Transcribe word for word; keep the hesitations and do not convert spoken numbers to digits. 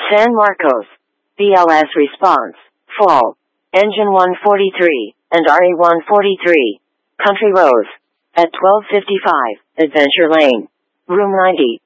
San Marcos. B L S response. Full. Engine one forty-three, and R E one forty-three. Country Roads. At twelve fifty-five, Adventure Lane. Room ninety.